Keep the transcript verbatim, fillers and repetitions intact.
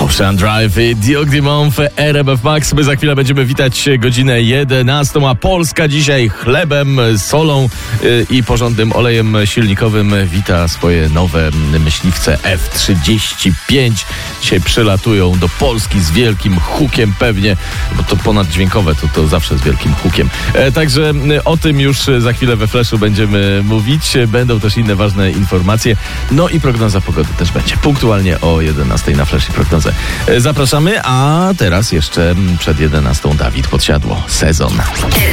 Ocean Drive i Duke Dumont w R M F Max. My za chwilę będziemy witać godzinę jedenastą, a Polska dzisiaj chlebem, solą i porządnym olejem silnikowym wita swoje nowe myśliwce F trzydzieści pięć. Dzisiaj przylatują do Polski z wielkim hukiem pewnie, bo to ponaddźwiękowe, to, to zawsze z wielkim hukiem. E, także o tym już za chwilę we Flashu będziemy mówić. Będą też inne ważne informacje. No i prognoza pogody też będzie punktualnie o jedenastej na Flash i prognozę. Zapraszamy, a teraz jeszcze przed jedenastą Dawid Podsiadło. Sezon.